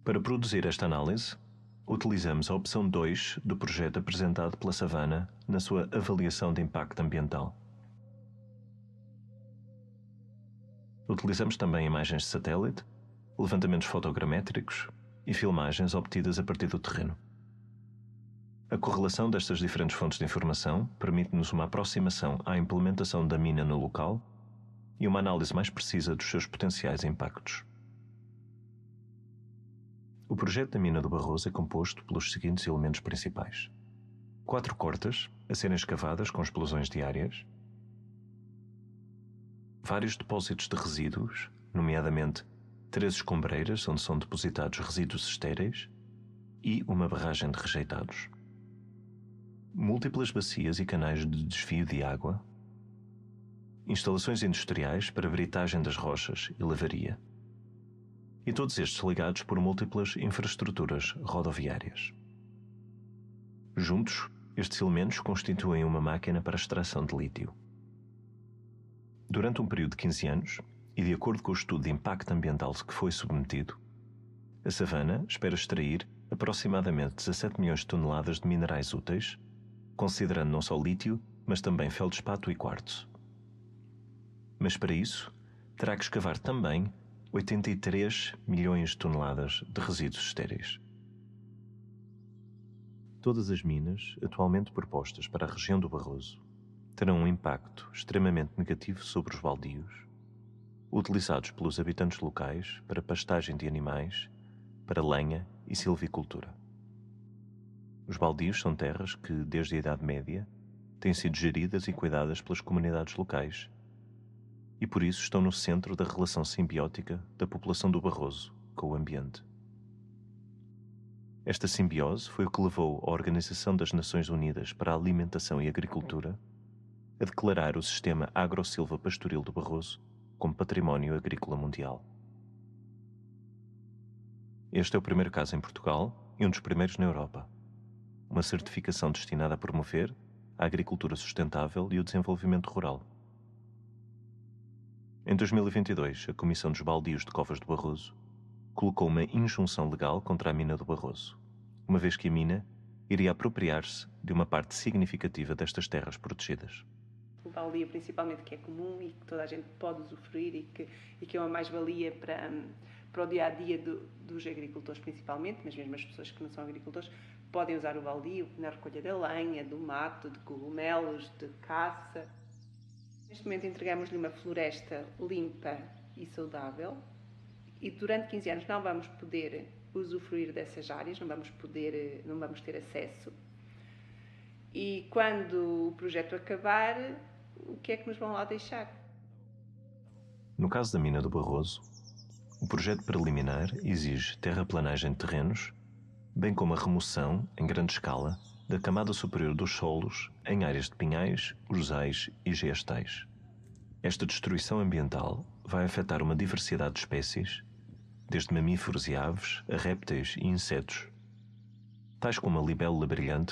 Para produzir esta análise, utilizamos a opção 2 do projeto apresentado pela Savannah na sua avaliação de impacto ambiental. Utilizamos também imagens de satélite, levantamentos fotogramétricos e filmagens obtidas a partir do terreno. A correlação destas diferentes fontes de informação permite-nos uma aproximação à implementação da mina no local e uma análise mais precisa dos seus potenciais impactos. O projeto da mina do Barroso é composto pelos seguintes elementos principais: 4 cortas a serem escavadas com explosões diárias, vários depósitos de resíduos, nomeadamente 3 escombreiras onde são depositados resíduos estéreis e uma barragem de rejeitados, múltiplas bacias e canais de desvio de água, instalações industriais para britagem das rochas e lavaria, e todos estes ligados por múltiplas infraestruturas rodoviárias. Juntos, estes elementos constituem uma máquina para a extração de lítio. Durante um período de 15 anos, e de acordo com o estudo de impacto ambiental que foi submetido, a Savannah espera extrair aproximadamente 17 milhões de toneladas de minerais úteis, considerando não só lítio, mas também feldspato e quartzo. Mas para isso, terá que escavar também 83 milhões de toneladas de resíduos estéreis. Todas as minas atualmente propostas para a região do Barroso terão um impacto extremamente negativo sobre os baldios, utilizados pelos habitantes locais para pastagem de animais, para lenha e silvicultura. Os baldios são terras que, desde a Idade Média, têm sido geridas e cuidadas pelas comunidades locais, e por isso estão no centro da relação simbiótica da população do Barroso com o ambiente. Esta simbiose foi o que levou a Organização das Nações Unidas para a Alimentação e Agricultura a declarar o sistema agro-silva-pastoril do Barroso como Património Agrícola Mundial. Este é o primeiro caso em Portugal e um dos primeiros na Europa, uma certificação destinada a promover a agricultura sustentável e o desenvolvimento rural. Em 2022, a Comissão dos Baldios de Covas do Barroso colocou uma injunção legal contra a mina do Barroso, uma vez que a mina iria apropriar-se de uma parte significativa destas terras protegidas. O baldio, principalmente, que é comum e que toda a gente pode usufruir e que é uma mais-valia para o dia-a-dia dos agricultores, principalmente, mas mesmo as pessoas que não são agricultores, podem usar o baldio na recolha da lenha, do mato, de cogumelos, de caça. Neste momento entregamos-lhe uma floresta limpa e saudável e durante 15 anos não vamos poder usufruir dessas áreas, não vamos ter acesso. E quando o projeto acabar, o que é que nos vão lá deixar? No caso da mina do Barroso, o projeto preliminar exige terraplanagem de terrenos, bem como a remoção, em grande escala, da camada superior dos solos em áreas de pinhais, rosais e giastais. Esta destruição ambiental vai afetar uma diversidade de espécies, desde mamíferos e aves a répteis e insetos, tais como a libélula brilhante